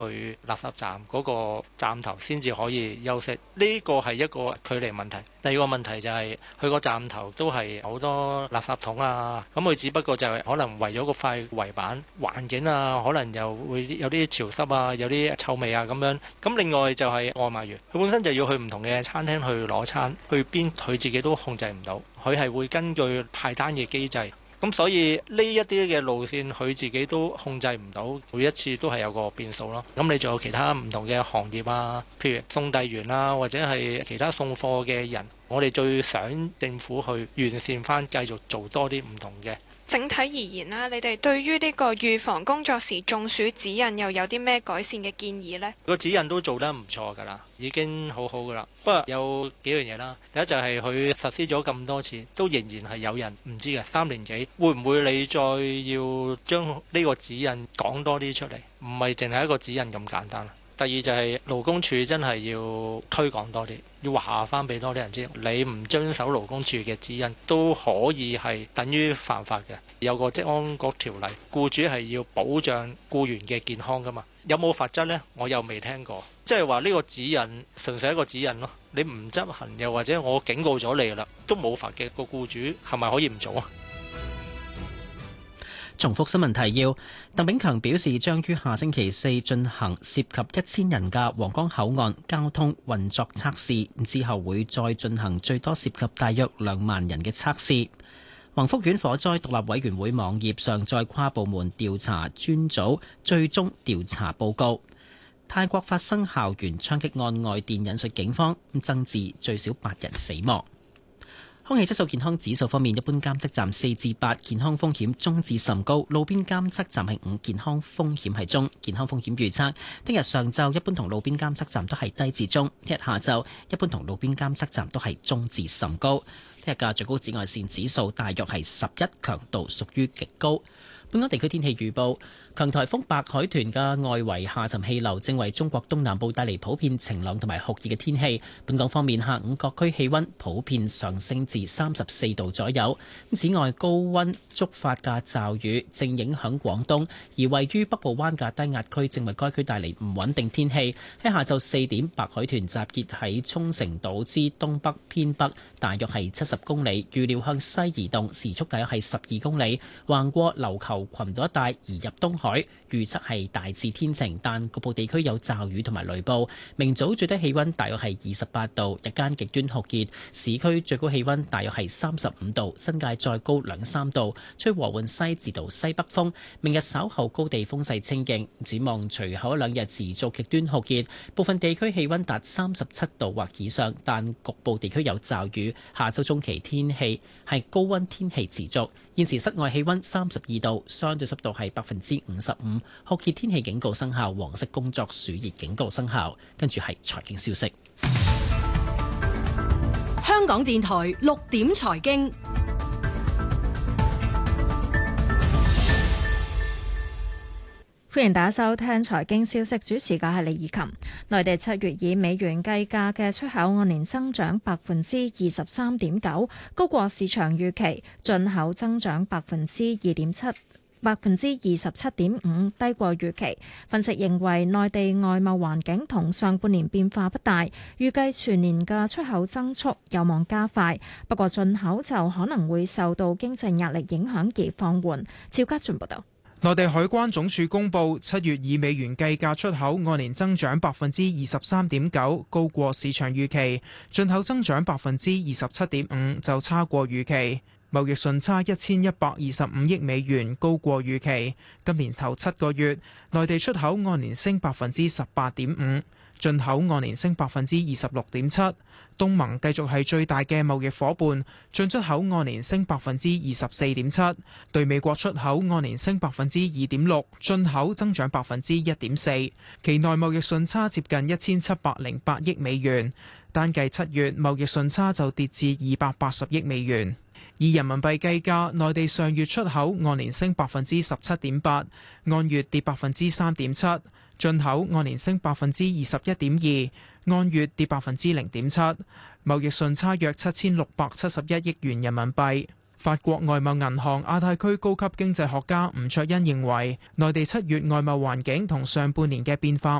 去垃圾站嗰個站頭先至可以休息，呢個係一個距離問題。第二個問題就係佢個站頭都係好多垃圾桶啊，咁佢只不過就係可能為咗個塊圍板環境啊，可能又會有啲潮濕啊，有啲臭味啊咁樣。咁另外就係外賣員，佢本身就要去唔同嘅餐廳去攞餐，去邊佢自己都控制唔到，佢係會根據派單嘅機制。咁所以呢一啲嘅路線佢自己都控制唔到，每一次都係有個變數咯。咁你仲有其他唔同嘅行業啊，譬如送遞員啊，或者係其他送貨嘅人，我哋最想政府去完善翻，繼續做多啲唔同嘅。 整體而言啦，你哋對於呢個預防工作時中暑指引又有啲咩改善嘅建議呢？ 個指引都做得唔錯㗎啦，已經好好㗎啦。不過有幾樣嘢啦，第一就係佢實施咗咁多次，都仍然係有人唔知嘅。3年幾，會唔會你再要將呢個指引講多啲出嚟？唔係淨係一個指引咁簡單。第二就係勞工處真係要推廣多啲，要話翻俾多啲人知，你唔遵守勞工處嘅指引都可以係等於犯法嘅。有個職安局條例，僱主係要保障僱員嘅健康噶嘛。有冇罰則呢？我又未聽過。即係話呢個指引純粹係一個指引咯，你唔執行又或者我警告咗你啦，都冇罰嘅，個僱主係咪可以唔做啊？ 重複新聞提要，鄧炳強表示將於下星期4進行涉及1000人嘅皇崗口岸交通運作測試，之後會再進行最多涉及大約2萬人嘅測試。宏福苑火災獨立委員會網頁上載跨部門調查專組最終調查報告。泰國發生校園槍擊案，外電引述警方增至最少8人死亡。空氣質素健康指數方面，一般監測站4至8，健康風險中至甚高；路邊監測站係5，健康風險係中。健康風險預測：聽日上晝一般同路邊監測站都係低至中；聽日下晝一般同路邊監測站都係中至甚高。聽日嘅最高紫外線指數大約係11，強度屬於極高。本港地區天氣預報：強颱風白海豚嘅外圍下沉氣流正為中國東南部帶嚟普遍晴朗同埋酷熱嘅天氣。本港方面，下午各區氣溫普遍上升至34度左右。此外，高溫觸發嘅驟雨正影響廣東，而位於北部灣嘅低壓區正為該區帶嚟唔穩定天氣。喺下晝4點，白海豚集結喺沖繩島之東北偏北，大約係70公里，預料向西移動，時速大約係12公里，橫過琉球群島一帶移入東海。預測係大致天晴，但局部地區有驟雨同埋雷暴。明早最低氣溫大約係28度，日間極端酷熱，市區最高氣溫大約係35度，新界再高2-3度，吹和緩西至到西北風。明日稍後高地風勢清勁，展望隨後1-2日持續極端酷熱，部分地區氣溫達37度或以上，但局部地區有驟雨。下周中期天氣係高溫天氣持續。現時室外氣溫32度，相對濕度係55%，酷熱天氣警告生效，黃色工作暑熱警告生效。跟住係財經消息。 香港電台6點財經。 歡迎大家收聽財經消息，主持嘅係李怡琴。內地7月以美元計價嘅出口按年增長23.9%，高過市場預期；進口增長27.5%，低過預期。分析認為，內地外貿環境同上半年變化不大，預計全年嘅出口增速有望加快。不過進口就可能會受到經濟壓力影響而放緩。趙家俊報道。 內地海關總署公布7月以美元計價出口按年增長23.9%，高過市場預期；進口增長27.5%，就差過預期。貿易順差1125億美元，高過預期。今年頭7個月，內地出口按年升18.5%，進口按年升26.7%。東盟繼續係最大嘅貿易夥伴，進出口按年升24.7%，對美國出口按年升2.6%，進口增長1.4%。期內貿易順差接近1708億美元，單計7月貿易順差就跌至280億美元。以人民幣計價，內地上月出口按年升17.8%，按月跌3.7%；進口按年升21.2%，按月跌0.7%。貿易順差約7671億元人民幣。 法國外貿銀行亞太區高級經濟學家吳卓恩認為，內地7月外貿環境同上半年嘅變化